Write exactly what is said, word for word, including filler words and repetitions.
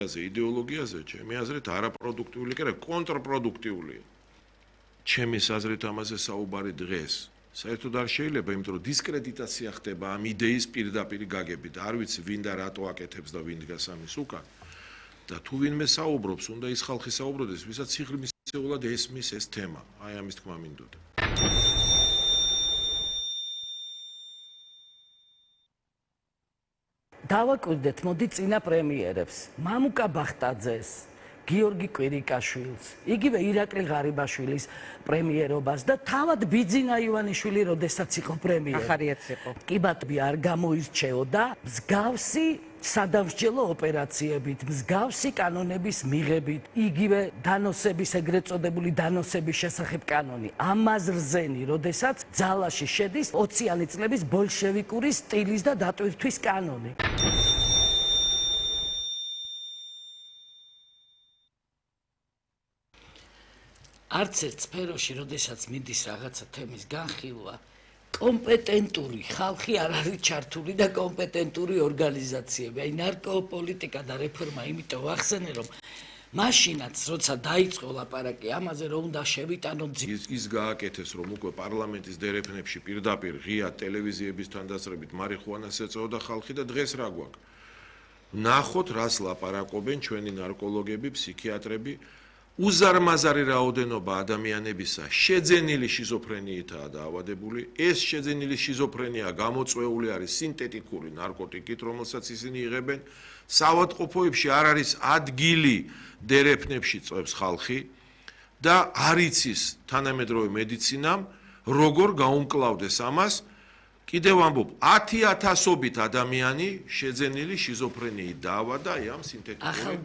იდეოლოგიაზე ჩემი აზრით არაპროდუქტიული კი არა, კონტრპროდუქტიულია. ჩემის აზრით ამაზე საუბარი დღეს საერთოდ არ შეიძლება, იმიტომ რომ დისკრედიტაცია ხდება ამ იდეის პირდაპირ გაგებით. არ ვიცი ვინ და რატო აკეთებს და ვინ დგას ამის უკან. და თუ ვინმე საუბრობს, უნდა ის ხალხი საუბრობდეს, ვისაც სიღრმისეულად ესმის ეს თემა. აი ამის თქმა მინდოდა. დავაკვირდეთ, მოდი წინა პრემიერებს. მამუკა ბახტაძეს, გიორგი კვირიკაშვილს, იგივე ირაკლი ღარიბაშვილის პრემიერობას და თავად ბიძინა ივანიშვილი, როდესაც იყო პრემიერი. ახარიაც იყო. კიბატბი არ გამოირჩეოდა მსგავსი სადამსჯელო ოპერაციებით, მსგავსი კანონების მიღებით, იგივე დანოსების, ეგრეთ წოდებული დანოსების შესახებ კანონი. ამაზრზენი, როდესაც ძალაში შედის ოციანი წლების ბოლშევიკური სტილის და დატვირთვის კანონი. არც ერთ სფეროში, როდესაც მიდის რაღაცა თემის განხილვა, კომპეტენტური ხალხი არ არის ჩართული და კომპეტენტური ორგანიზაციები. აი ნარკოპოლიტიკა და რეფორმა იმიტომ ვახსენე, რომ მაშინაც, როცა დაიწყო ლაპარაკი ამაზე, რომ უნდა შევიტანოთ ის ის გააკეთეს, რომ უკვე პარლამენტის დერეფნებში პირდაპირ ღია ტელევიზიების თანდასწრებით მარიხუანას ეწეოდა ხალხი და დღეს რა გვაქვს. ნახოთ, რას ლაპარაკობენ ჩვენი ნარკოლოგები, ფსიქიატრები. უზარმაზარი რაოდენობა ადამიანებისა შეძენილი შიზოფრენიითაა დაავადებული. ეს შეძენილი შიზოფრენია გამოწვეული არის სინთეტიკური ნარკოტიკით, რომელსაც ისინი იღებენ. საავადმყოფოებში არ არის ადგილი დერეფნებში წვევს ხალხი და არ იცის თანამედროვე მედიცინამ როგორ გაუმკლავდეს ამას. კიდევ ამბობ, ათი ათასობით ადამიანი შეძენილი შიზოფრენიით დაავადდა აი ამ სინთეტიკური